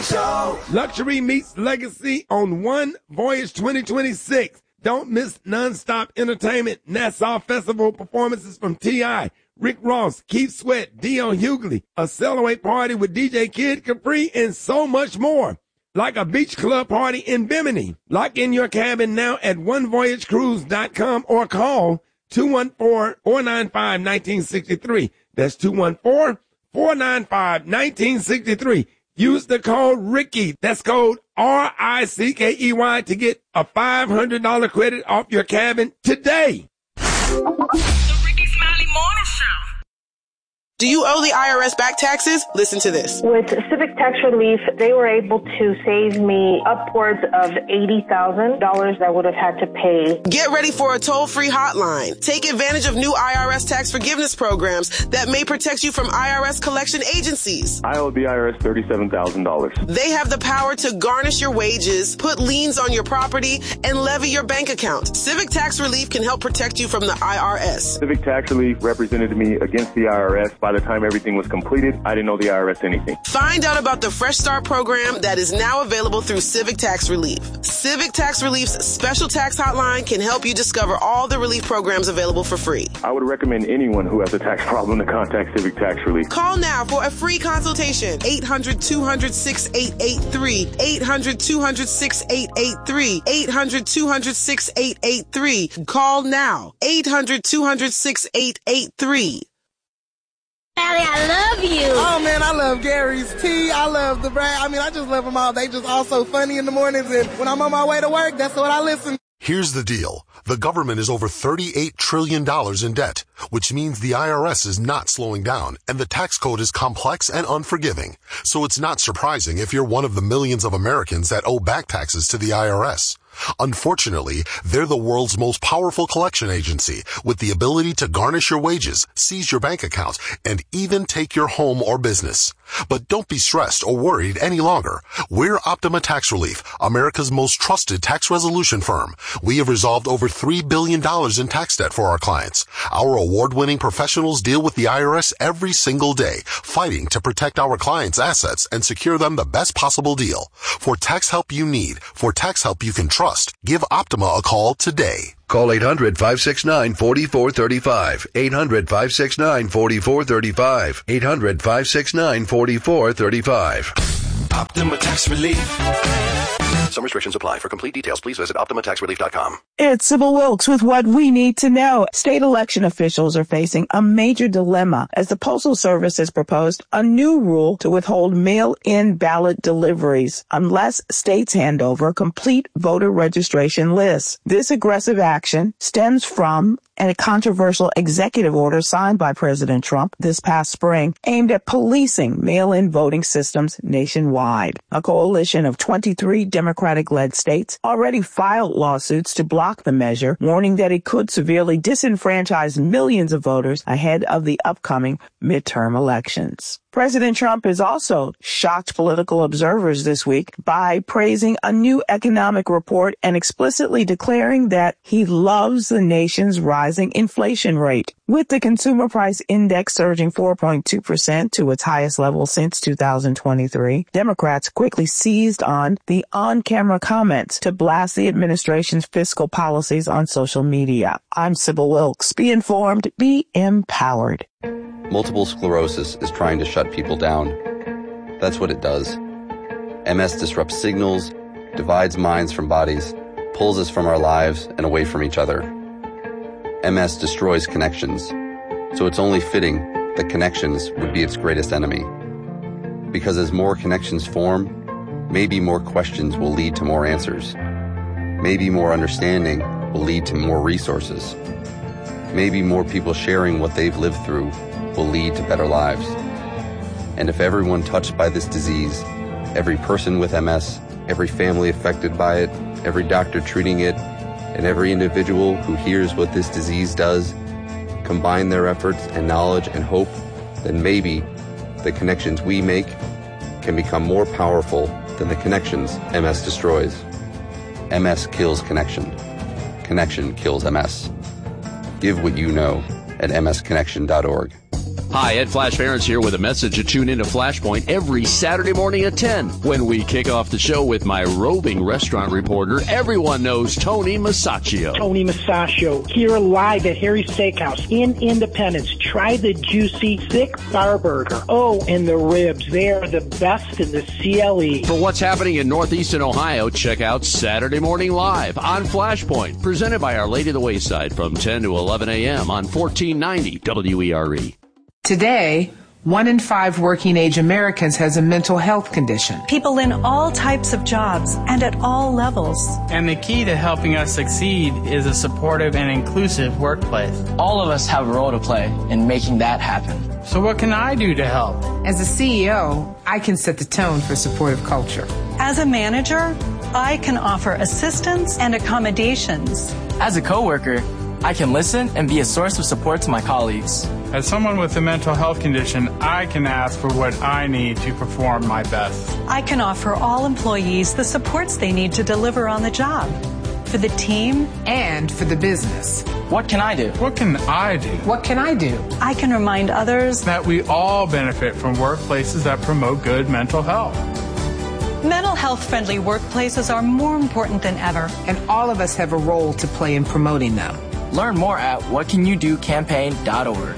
Show. Luxury meets legacy on One Voyage 2026. Don't miss non-stop entertainment, Nassau Festival performances from T.I., Rick Ross, Keith Sweat, Dion Hughley, a Celebrate party with DJ Kid Capri, and so much more. Like a beach club party in Bimini. Lock in your cabin now at onevoyagecruise.com or call 214-495-1963. That's 214-495-1963. Use the code RICKEY. That's code RICKEY to get a $500 credit off your cabin today. The Ricky Smiley Morning Show. Do you owe the IRS back taxes? Listen to this. With Civic Tax Relief, they were able to save me upwards of $80,000 I would have had to pay. Get ready for a toll-free hotline. Take advantage of new IRS tax forgiveness programs that may protect you from IRS collection agencies. I owe the IRS $37,000. They have the power to garnish your wages, put liens on your property, and levy your bank account. Civic Tax Relief can help protect you from the IRS. Civic Tax Relief represented me against the IRS. By the time everything was completed, I didn't owe the IRS anything. Find out about the Fresh Start program that is now available through Civic Tax Relief. Civic Tax Relief's special tax hotline can help you discover all the relief programs available for free. I would recommend anyone who has a tax problem to contact Civic Tax Relief. Call now for a free consultation. 800-200-6883. 800-200-6883. 800-200-6883. Call now. 800-200-6883. Allie, I love you. Oh, man, I love Gary's Tea. I love the brand. I mean, I just love them all. They just all so funny in the mornings. And when I'm on my way to work, that's what I listen. Here's the deal. The government is over $38 trillion in debt, which means the IRS is not slowing down, and the tax code is complex and unforgiving. So it's not surprising if you're one of the millions of Americans that owe back taxes to the IRS. Unfortunately, they're the world's most powerful collection agency with the ability to garnish your wages, seize your bank account, and even take your home or business. But don't be stressed or worried any longer. We're Optima Tax Relief, America's most trusted tax resolution firm. We have resolved over $3 billion in tax debt for our clients. Our award-winning professionals deal with the IRS every single day, fighting to protect our clients' assets and secure them the best possible deal. For tax help you need, for tax help you can trust, give Optima a call today. Call 800-569-4435. 800-569-4435. 800-569-4435. Optima Tax Relief. Some restrictions apply. For complete details, please visit OptimaTaxRelief.com. It's Sybil Wilkes with what we need to know. State election officials are facing a major dilemma as the Postal Service has proposed a new rule to withhold mail-in ballot deliveries unless states hand over complete voter registration lists. This aggressive action stems from a controversial executive order signed by President Trump this past spring aimed at policing mail-in voting systems nationwide. A coalition of 23 Democratic-led states already filed lawsuits to block the measure, warning that it could severely disenfranchise millions of voters ahead of the upcoming midterm elections. President Trump has also shocked political observers this week by praising a new economic report and explicitly declaring that he loves the nation's rising inflation rate. With the consumer price index surging 4.2% to its highest level since 2023, Democrats quickly seized on the on-camera comments to blast the administration's fiscal policies on social media. I'm Sybil Wilkes. Be informed, be empowered. Multiple sclerosis is trying to shut people down. That's what it does. MS disrupts signals, divides minds from bodies, pulls us from our lives and away from each other. MS destroys connections, so it's only fitting that connections would be its greatest enemy. Because as more connections form, maybe more questions will lead to more answers. Maybe more understanding will lead to more resources. Maybe more people sharing what they've lived through will lead to better lives. And if everyone touched by this disease, every person with MS, every family affected by it, every doctor treating it, and every individual who hears what this disease does, combine their efforts and knowledge and hope, then maybe the connections we make can become more powerful than the connections MS destroys. MS kills connection. Connection kills MS. Give what you know at msconnection.org. Hi, Ed Flash Barron's here with a message to tune into Flashpoint every Saturday morning at 10 when we kick off the show with my roving restaurant reporter. Everyone knows Tony Masaccio. Tony Masaccio, here live at Harry's Steakhouse in Independence. Try the juicy, thick bar burger. Oh, and the ribs. They are the best in the CLE. For what's happening in Northeastern Ohio, check out Saturday Morning Live on Flashpoint, presented by Our Lady of the Wayside from 10 to 11 a.m. on 1490 WERE. Today, 1 in 5 working-age Americans has a mental health condition. People in all types of jobs and at all levels. And the key to helping us succeed is a supportive and inclusive workplace. All of us have a role to play in making that happen. So what can I do to help? As a CEO, I can set the tone for supportive culture. As a manager, I can offer assistance and accommodations. As a coworker, I can listen and be a source of support to my colleagues. As someone with a mental health condition, I can ask for what I need to perform my best. I can offer all employees the supports they need to deliver on the job. For the team and for the business. What can I do? What can I do? What can I do? I can remind others that we all benefit from workplaces that promote good mental health. Mental health-friendly workplaces are more important than ever. And all of us have a role to play in promoting them. Learn more at whatcanyoudocampaign.org.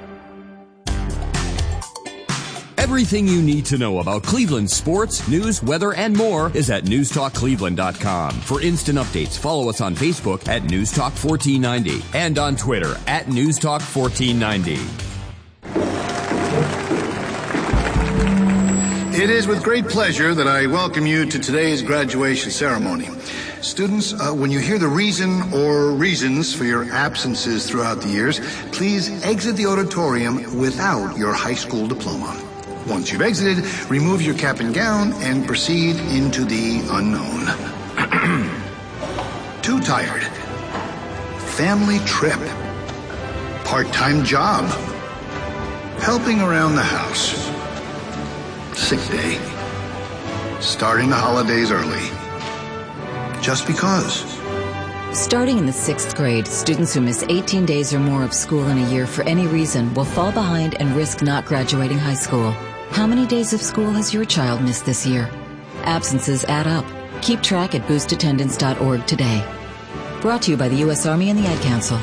Everything you need to know about Cleveland sports, news, weather, and more is at newstalkcleveland.com. For instant updates, follow us on Facebook at newstalk1490 and on Twitter at newstalk1490. It is with great pleasure that I welcome you to today's graduation ceremony. Students, when you hear the reason or reasons for your absences throughout the years, please exit the auditorium without your high school diploma. Once you've exited, remove your cap and gown and proceed into the unknown. Too tired. Family trip. Part-time job. Helping around the house. Sick day. Starting the holidays early. Just because. Starting in the 6th grade, students who miss 18 days or more of school in a year for any reason will fall behind and risk not graduating high school. How many days of school has your child missed this year? Absences add up. Keep track at boostattendance.org today. Brought to you by the U.S. Army and the Ad Council.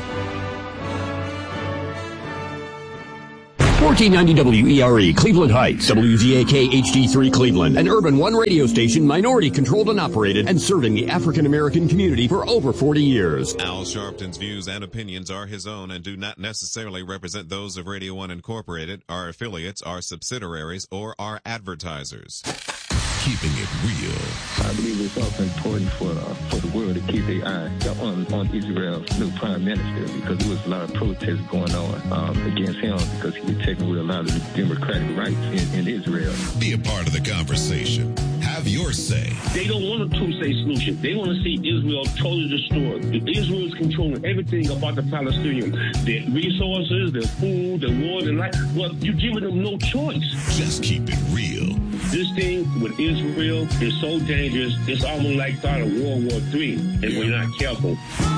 1490 WERE, Cleveland Heights, WZAK HD3 Cleveland, an Urban One radio station, minority controlled and operated, and serving the African American community for over 40 years. Al Sharpton's views and opinions are his own and do not necessarily represent those of Radio One Incorporated, our affiliates, our subsidiaries, or our advertisers. Keeping it real. I believe it's also important for the world to keep their eye on Israel's new prime minister, because there was a lot of protests going on against him because he was taking away a lot of the democratic rights in Israel. Be a part of the conversation. Have your say. They don't want a two-state solution. They want to see Israel totally destroyed. Israel is controlling everything about the Palestinians. Their resources, their food, their water, their life. Well, you're giving them no choice. Just keep it real. This thing with Israel is so dangerous, it's almost like start of World War III, if we're not careful.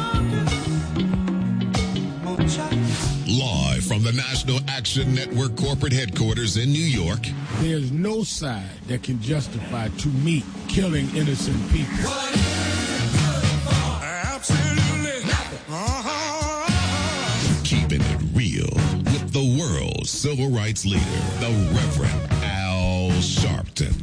Live from the National Action Network corporate headquarters in New York. There's no side that can justify, to me, killing innocent people. Absolutely keeping it real with the world's civil rights leader, the Reverend Al Sharpton.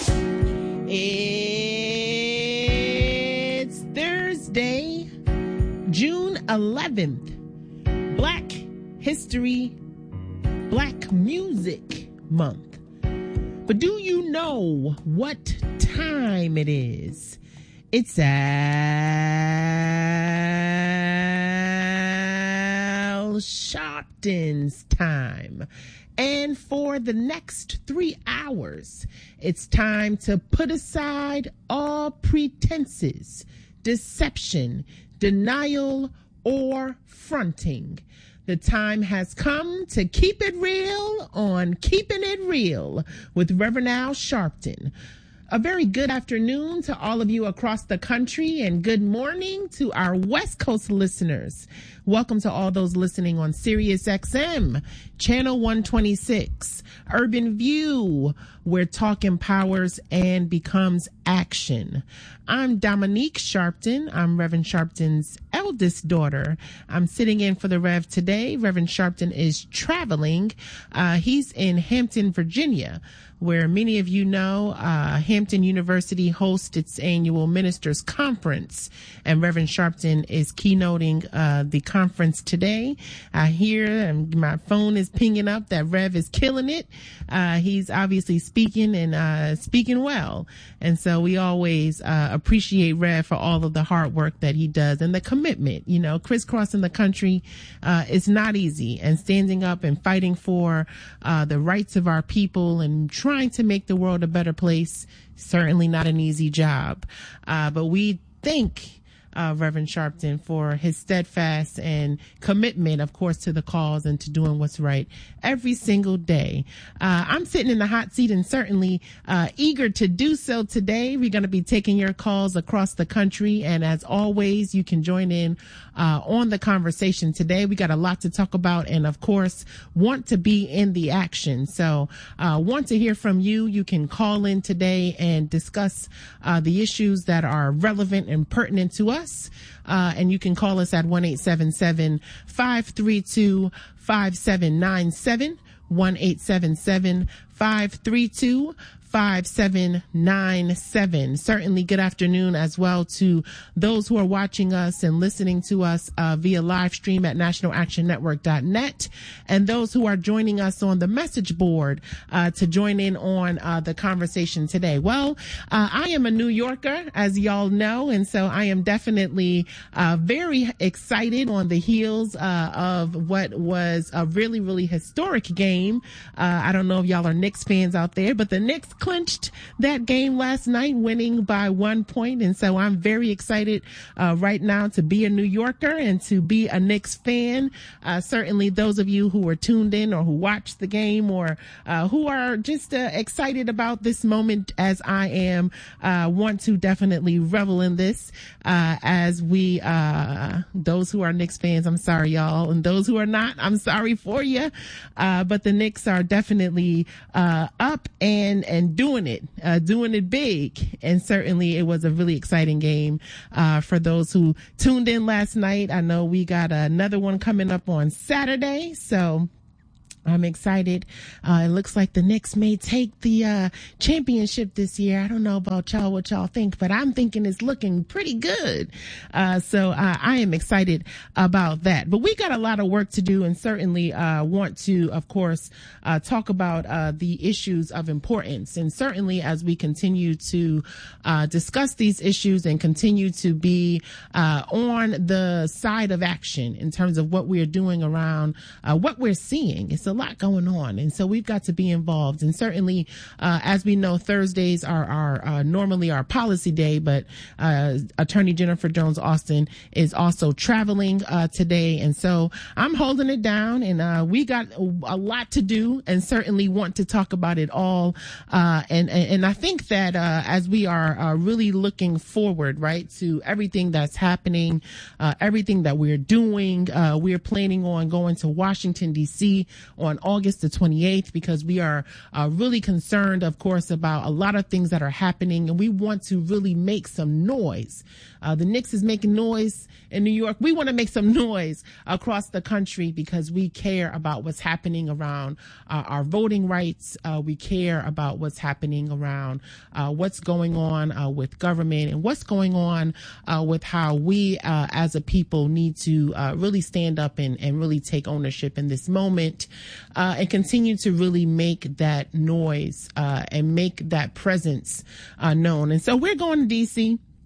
It's Thursday, June 11th. Black History, Black Music Month. But do you know what time it is? It's Al Sharpton's time. And for the next 3 hours, it's time to put aside all pretenses, deception, denial, or fronting. The time has come to keep it real on Keeping It Real with Reverend Al Sharpton. A very good afternoon to all of you across the country, and good morning to our West Coast listeners. Welcome to all those listening on Sirius XM, Channel 126, Urban View, where talk empowers and becomes action. I'm Dominique Sharpton. I'm Reverend Sharpton's eldest daughter. I'm sitting in for the Rev today. Reverend Sharpton is traveling. He's in Hampton, Virginia, where many of you know Hampton University hosts its annual Ministers Conference, and Reverend Sharpton is keynoting the conference today. I hear, and my phone is pinging up, that Rev is killing it. He's obviously speaking and speaking well, and so we always appreciate Rev for all of the hard work that he does and the commitment. You know, crisscrossing the country is not easy, and standing up and fighting for the rights of our people and trying to make the world a better place, certainly not an easy job. But we thank Reverend Sharpton for his steadfast and commitment, of course, to the cause and to doing what's right every single day. I'm sitting in the hot seat and certainly eager to do so today. We're going to be taking your calls across the country, and as always, you can join in on the conversation today. We got a lot to talk about, and of course, want to be in the action. So want to hear from you. You can call in today and discuss the issues that are relevant and pertinent to us. And you can call us at 1-877-532-5797, 1-877-532-5797. Certainly good afternoon as well to those who are watching us and listening to us via live stream at nationalactionnetwork.net, and those who are joining us on the message board to join in on the conversation today. Well, I am a New Yorker, as y'all know, and so I am definitely very excited on the heels of what was a really, really historic game. I don't know if y'all are Knicks fans out there, but the Knicks clinched that game last night, winning by 1 point. And so I'm very excited right now to be a New Yorker and to be a Knicks fan. Certainly those of you who are tuned in or who watched the game or who are just excited about this moment as I am, want to definitely revel in this as we, those who are Knicks fans, I'm sorry, y'all. And those who are not, I'm sorry for you. But the Knicks are definitely up and doing it big. And certainly it was a really exciting game for those who tuned in last night. I know we got another one coming up on Saturday, so I'm excited. It looks like the Knicks may take the championship this year. I don't know about y'all, what y'all think, but I'm thinking it's looking pretty good. So I am excited about that. But we got a lot of work to do, and certainly want to, of course, talk about the issues of importance. And certainly as we continue to discuss these issues and continue to be on the side of action in terms of what we're doing around what we're seeing. It's a lot going on, and so we've got to be involved. And certainly as we know, Thursdays are normally our policy day, but Attorney Jennifer Jones Austin is also traveling today, and so I'm holding it down, and we got a lot to do and certainly want to talk about it all. And I think that as we are really looking forward, right, to everything that's happening, everything that we're doing, we're planning on going to Washington, D.C. on August the 28th, because we are really concerned, of course, about a lot of things that are happening, and we want to really make some noise. The Knicks is making noise in New York. We want to make some noise across the country because we care about what's happening around our voting rights. We care about what's happening around what's going on with government and what's going on with how we as a people need to really stand up and really take ownership in this moment and continue to really make that noise and make that presence known. And so we're going to D.C.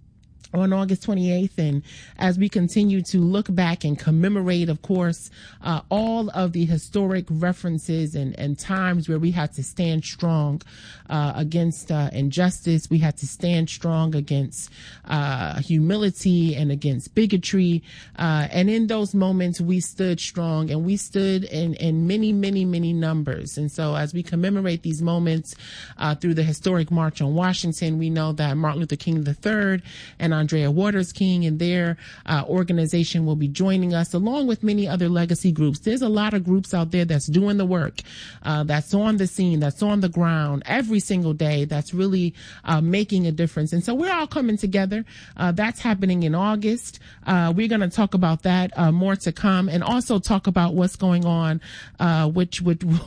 on August 28th. And as we continue to look back and commemorate, of course, all of the historic references and times where we had to stand strong against injustice, we had to stand strong against humility and against bigotry. And in those moments, we stood strong, and we stood in many, many, many numbers. And so as we commemorate these moments through the historic March on Washington, we know that Martin Luther King III and Andrea Waters King and their organization will be joining us, along with many other legacy groups. There's a lot of groups out there that's doing the work, that's on the scene, that's on the ground every single day, that's really making a difference. And so we're all coming together. That's happening in August. We're going to talk about that, more to come, and also talk about what's going on, which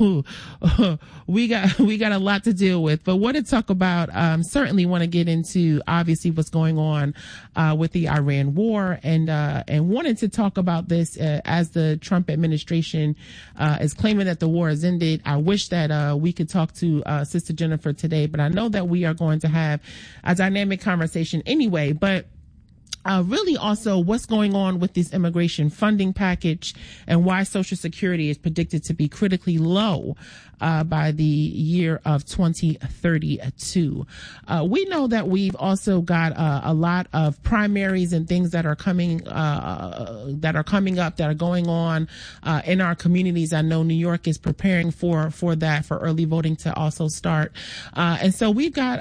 we got a lot to deal with. But what to talk about, certainly want to get into obviously what's going on with the Iran war, and wanted to talk about this as the Trump administration is claiming that the war has ended. I wish that we could talk to Sister Jennifer today, but I know that we are going to have a dynamic conversation anyway. But really also what's going on with this immigration funding package, and why Social Security is predicted to be critically low by the year of 2032. We know that we've also got a lot of primaries and things that are coming up, that are going on in our communities. I know New York is preparing for that, for early voting to also start. And so we've got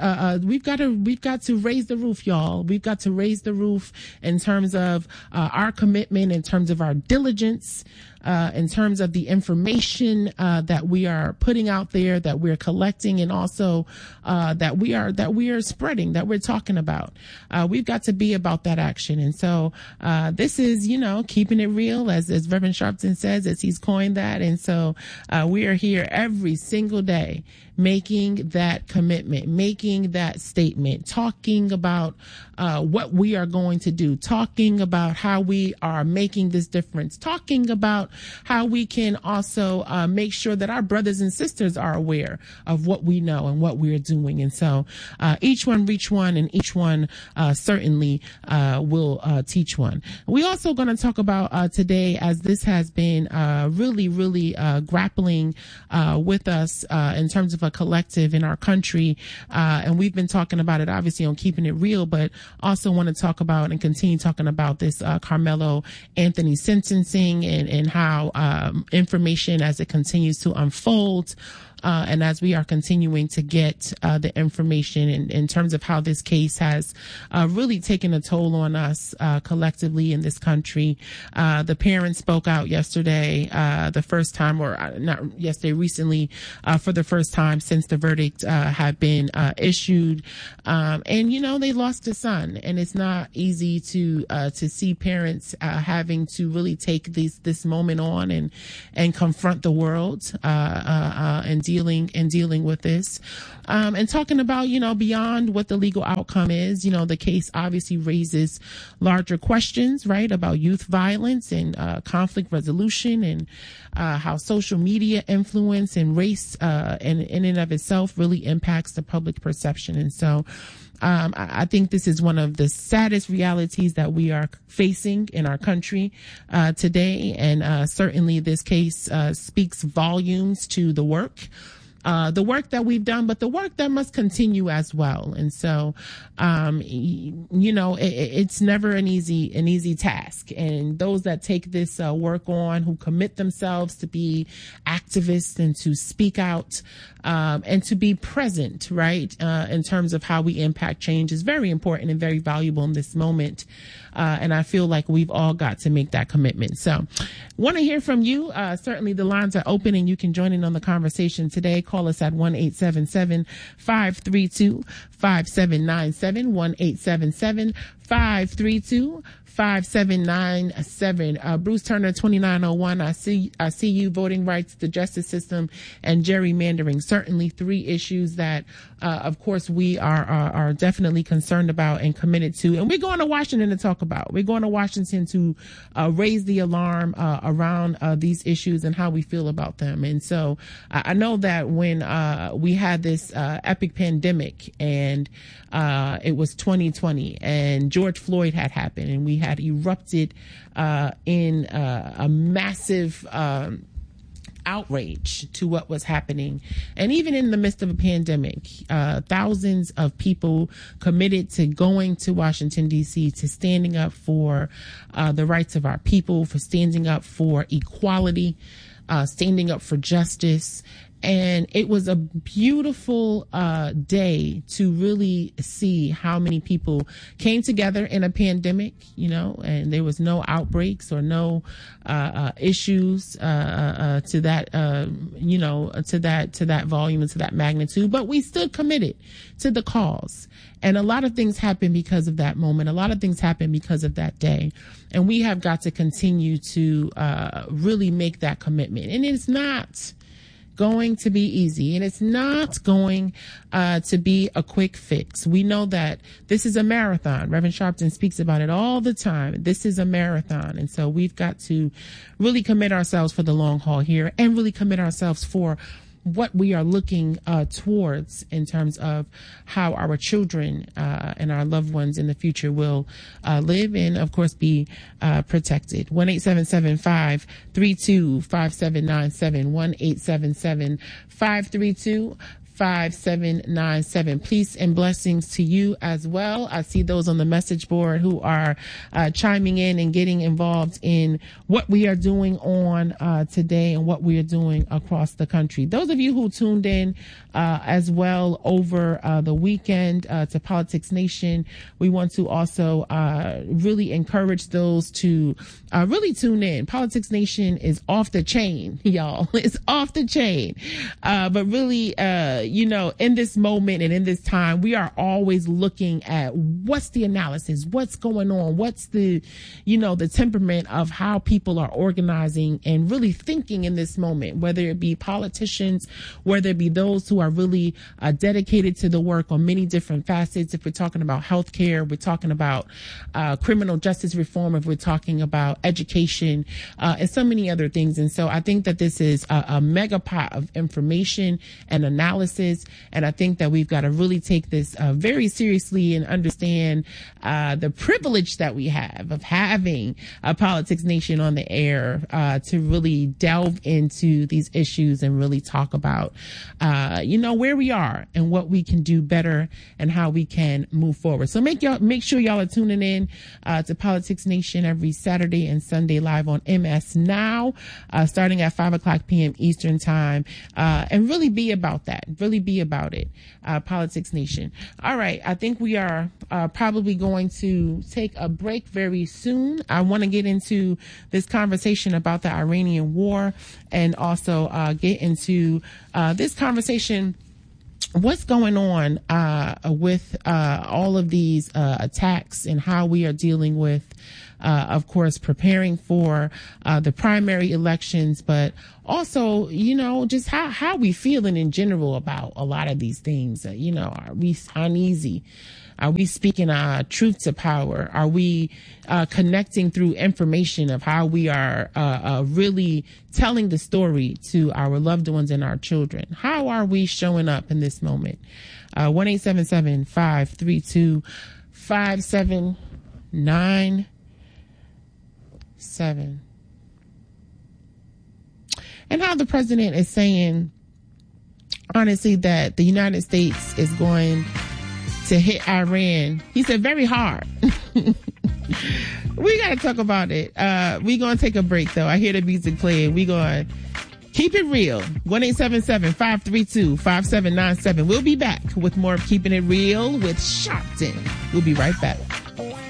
to raise the roof, y'all. We've got to raise the roof in terms of our commitment, in terms of our diligence, in terms of the information that we are putting out there, that we're collecting, and also that we are spreading, that we're talking about. We've got to be about that action. And so this is, keeping it real, as Reverend Sharpton says, as he's coined that. And so we are here every single day making that commitment, making that statement, talking about what we are going to do, talking about how we are making this difference, talking about how we can also make sure that our brothers and sisters are aware of what we know and what we are doing. And so each one reach one, and each one certainly will teach one. We also going to talk about today, as this has been really grappling with us in terms of a collective in our country, and we've been talking about it obviously on Keeping It Real, but also want to talk about and continue talking about this Carmelo Anthony sentencing, and how information as it continues to unfold, and as we are continuing to get the information in terms of how this case has really taken a toll on us collectively in this country. The parents spoke out yesterday, the first time, or not yesterday, recently, for the first time since the verdict had been issued. And they lost a son, and it's not easy to see parents having to really take this moment on and confront the world and dealing with this, and talking about, beyond what the legal outcome is. The case obviously raises larger questions, right, about youth violence and conflict resolution, and how social media influence and race in and of itself really impacts the public perception. And so I think this is one of the saddest realities that we are facing in our country today. And certainly this case speaks volumes to the work that we've done, but the work that must continue as well. And so, it's never an easy task. And those that take this work on, who commit themselves to be activists and to speak out, and to be present, right, in terms of how we impact change, is very important and very valuable in this moment. And I feel like we've all got to make that commitment. So want to hear from you. Certainly the lines are open, and you can join in on the conversation today. Call us at 1-877-532-5797, 1-877-532-5797. Bruce Turner, 2901. I see you. Voting rights, the justice system, and gerrymandering. Certainly three issues that, of course, we are definitely concerned about and committed to. And we're going to Washington to talk about. We're going to Washington to raise the alarm around these issues and how we feel about them. And so I know that when we had this epic pandemic, and it was 2020, and George Floyd had happened, and we had erupted in a massive outrage to what was happening. And even in the midst of a pandemic, thousands of people committed to going to Washington, D.C., to standing up for the rights of our people, for standing up for equality, standing up for justice. And it was a beautiful day to really see how many people came together in a pandemic, you know, and there was no outbreaks or no issues to that, you know, to that volume and to that magnitude. But we stood committed to the cause. And a lot of things happened because of that moment. A lot of things happened because of that day. And we have got to continue to really make that commitment. And it's not going to be easy, and it's not going to be a quick fix. We know that this is a marathon. Reverend Sharpton speaks about it all the time. This is a marathon, and so we've got to really commit ourselves for the long haul here, and really commit ourselves for what we are looking towards in terms of how our children and our loved ones in the future will live and, of course, be protected. 1-877-532-5797, 1-877-532-5797. Peace and blessings to you as well. I see those on the message board who are chiming in and getting involved in what we are doing on today and what we are doing across the country. Those of you who tuned in as well over the weekend to Politics Nation, we want to also really encourage those to really tune in. Politics Nation is off the chain, y'all. It's off the chain. But really, you know, in this moment and in this time, we are always looking at what's the analysis, what's going on, what's the, you know, the temperament of how people are organizing and really thinking in this moment, whether it be politicians, whether it be those who are really dedicated to the work on many different facets. If we're talking about healthcare, we're talking about criminal justice reform, if we're talking about education, and so many other things. And so I think that this is a mega pot of information and analysis. And I think that we've got to really take this very seriously and understand the privilege that we have of having a Politics Nation on the air to really delve into these issues and really talk about, you know, where we are and what we can do better and how we can move forward. So make sure y'all are tuning in to Politics Nation every Saturday and Sunday live on MS Now, starting at 5:00 p.m. Eastern time, and really be about that. Really be about it. Politics Nation. All right. I think we are probably going to take a break very soon. I want to get into this conversation about the Iranian war and also get into this conversation. What's going on with all of these attacks and how we are dealing with, of course, preparing for the primary elections, but also, you know, just how we feeling in general about a lot of these things. You know, are we uneasy? Are we speaking truth to power? Are we connecting through information of how we are really telling the story to our loved ones and our children? How are we showing up in this moment? 1-877-532-5797. And how the president is saying, honestly, that the United States is going to hit Iran. He said very hard. We got to talk about it. We're going to take a break, though. I hear the music playing. We're going to keep it real. 1-877-532-5797. We'll be back with more of Keeping It Real with Sharpton. We'll be right back.